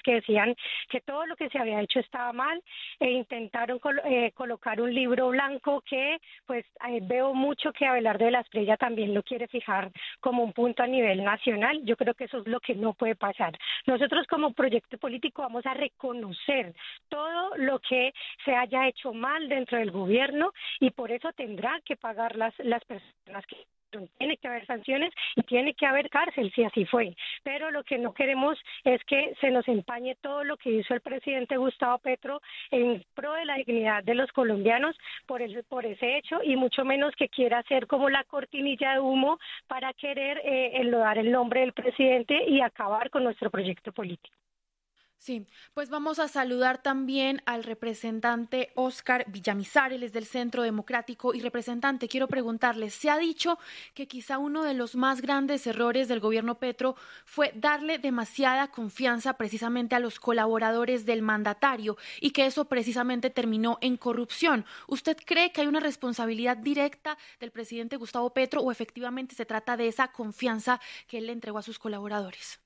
que decían que todo lo que se había hecho estaba mal e intentaron colocar un libro blanco que pues veo mucho que Abelardo de la Espriella también lo quiere fijar como un punto a nivel nacional. Yo creo que eso es lo que no puede pasar. Nosotros como proyecto político vamos a reconocer todo lo que se haya hecho mal dentro del gobierno y por eso tendrá que pagar las personas que tiene que haber sanciones y tiene que haber cárcel si así fue, pero lo que no queremos es que se nos empañe todo lo que hizo el presidente Gustavo Petro en pro de la dignidad de los colombianos por ese hecho y mucho menos que quiera hacer como la cortinilla de humo para querer enlodar el nombre del presidente y acabar con nuestro proyecto político. Sí, pues vamos a saludar también al representante Óscar Villamizar, él es del Centro Democrático. Y representante, quiero preguntarle, se ha dicho que quizá uno de los más grandes errores del gobierno Petro fue darle demasiada confianza precisamente a los colaboradores del mandatario y que eso precisamente terminó en corrupción. ¿Usted cree que hay una responsabilidad directa del presidente Gustavo Petro o efectivamente se trata de esa confianza que él le entregó a sus colaboradores?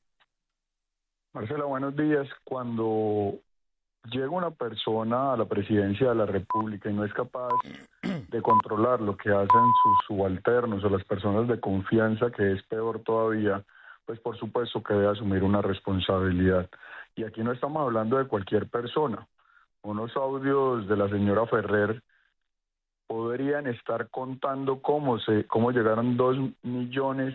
Marcela, buenos días. Cuando llega una persona a la presidencia de la República y no es capaz de controlar lo que hacen sus subalternos o las personas de confianza, que es peor todavía, pues por supuesto que debe asumir una responsabilidad. Y aquí no estamos hablando de cualquier persona. Unos audios de la señora Ferrer podrían estar contando cómo llegaron 2 millones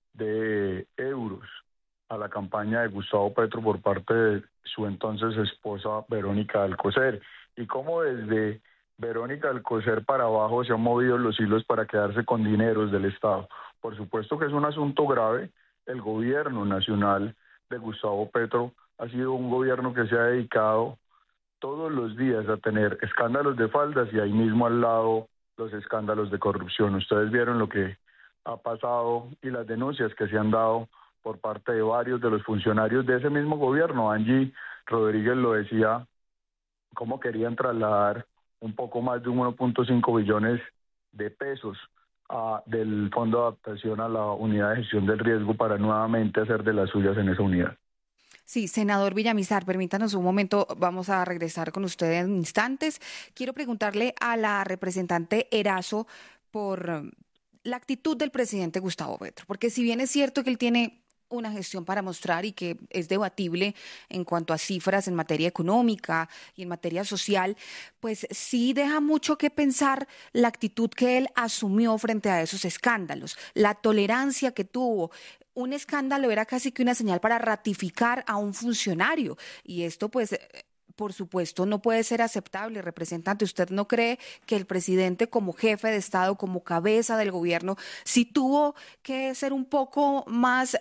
de euros a la campaña de Gustavo Petro por parte de su entonces esposa Verónica Alcocer, y cómo desde Verónica Alcocer para abajo se han movido los hilos para quedarse con dineros del Estado. Por supuesto que es un asunto grave. El gobierno nacional de Gustavo Petro ha sido un gobierno que se ha dedicado todos los días a tener escándalos de faldas y ahí mismo al lado los escándalos de corrupción. Ustedes vieron lo que ha pasado y las denuncias que se han dado por parte de varios de los funcionarios de ese mismo gobierno. Angie Rodríguez lo decía, cómo querían trasladar un poco más de 1.5 billones de pesos del Fondo de Adaptación a la Unidad de Gestión del Riesgo para nuevamente hacer de las suyas en esa unidad. Sí, senador Villamizar, permítanos un momento, vamos a regresar con usted en instantes. Quiero preguntarle a la representante Erazo por la actitud del presidente Gustavo Petro, porque si bien es cierto que él tiene una gestión para mostrar y que es debatible en cuanto a cifras en materia económica y en materia social, pues sí deja mucho que pensar la actitud que él asumió frente a esos escándalos, la tolerancia que tuvo. Un escándalo era casi que una señal para ratificar a un funcionario y esto pues por supuesto no puede ser aceptable. Representante, ¿usted no cree que el presidente como jefe de Estado, como cabeza del gobierno, sí tuvo que ser un poco más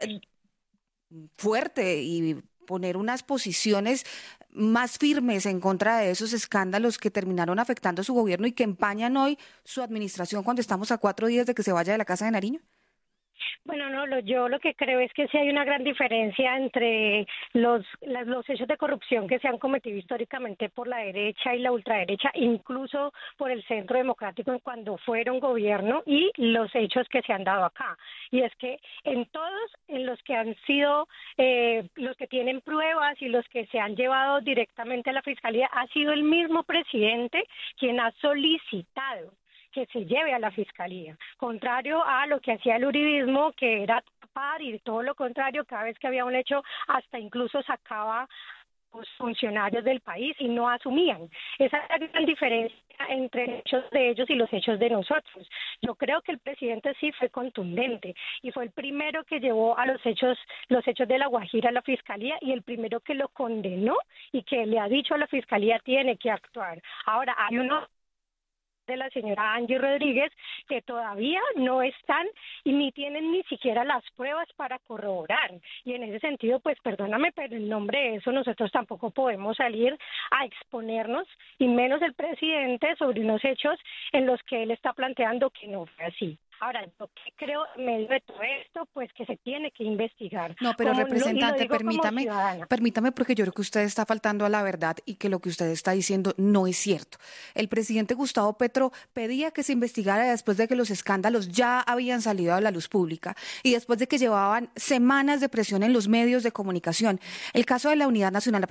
fuerte y poner unas posiciones más firmes en contra de esos escándalos que terminaron afectando a su gobierno y que empañan hoy su administración cuando estamos a 4 días de que se vaya de la Casa de Nariño? Bueno, yo lo que creo es que sí hay una gran diferencia entre los hechos de corrupción que se han cometido históricamente por la derecha y la ultraderecha, incluso por el Centro Democrático cuando fueron gobierno, y los hechos que se han dado acá. Y es que en todos, en los que han sido, los que tienen pruebas y los que se han llevado directamente a la Fiscalía, ha sido el mismo presidente quien ha solicitado que se lleve a la Fiscalía, contrario a lo que hacía el uribismo, que era tapar, y todo lo contrario, cada vez que había un hecho, hasta incluso sacaba los funcionarios del país y no asumían. Esa es la gran diferencia entre los hechos de ellos y los hechos de nosotros. Yo creo que el presidente sí fue contundente y fue el primero que llevó a los hechos de La Guajira a la Fiscalía y el primero que lo condenó y que le ha dicho a la Fiscalía tiene que actuar. Ahora, hay uno de la señora Angie Rodríguez que todavía no están y ni tienen ni siquiera las pruebas para corroborar, y en ese sentido pues perdóname, pero en nombre de eso nosotros tampoco podemos salir a exponernos, y menos el presidente, sobre unos hechos en los que él está planteando que no fue así. Ahora, yo creo en medio de todo esto, pues que se tiene que investigar. No, pero representante, permítame, porque yo creo que usted está faltando a la verdad y que lo que usted está diciendo no es cierto. El presidente Gustavo Petro pedía que se investigara después de que los escándalos ya habían salido a la luz pública y después de que llevaban semanas de presión en los medios de comunicación. El caso de la Unidad Nacional